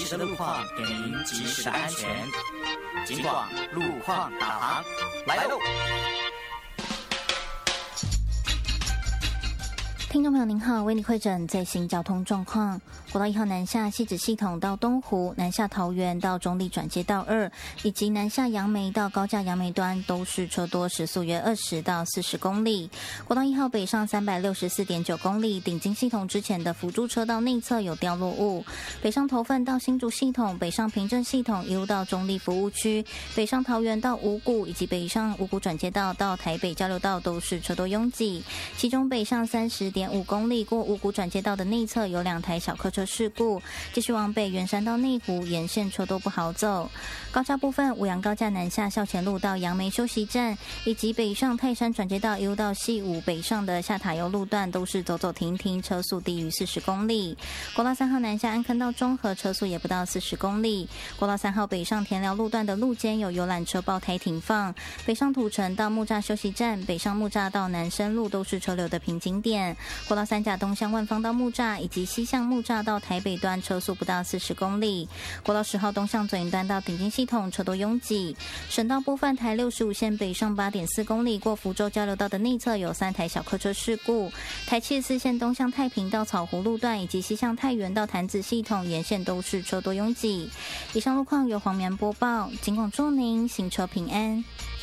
时的路况，给您及时的安全。警广路况导航来喽！ 听众朋友您好，为你汇诊最新交通状况。国道1号南下汐止系统到东湖，南下桃园到中立转接道2，以及南下杨梅到高架杨梅端都是车多，时速约20到40公里。国道1号北上364.9公里，顶金系统之前的辅助车道内侧有掉落物。北上头份到新竹系统，北上平镇系统一路到中立服务区，北上桃园到五股，以及北上五股转接道到台北交流道都是车多拥挤。其中北上30.5公里过五股转接道的内侧有2台小客车事故，继续往北圆山到内湖沿线车都不好走。高架部分，五杨高架南下校前路到杨梅休息站，以及北上泰山转接道一路到西武北上的下塔油路段都是走走停停，车速低于40公里。国道3号南下安坑到中和，车速也不到40公里。国道3号北上田寮路段的路肩有游览车爆胎停放，北上土城到木栅休息站，北上木栅到南深路都是车流的瓶颈点。国道3甲东向万芳到木栅，以及西向木栅到台北端车速不到40公里。国道10号东向左营端到顶金系统车多拥挤。省道部分，台65线北上8.4公里过福州交流道的内侧有3台小客车事故。台74线东向太平到草湖路段，以及西向太原到潭子系统沿线都是车多拥挤。以上路况由黄棉播报，警广祝您行车平安。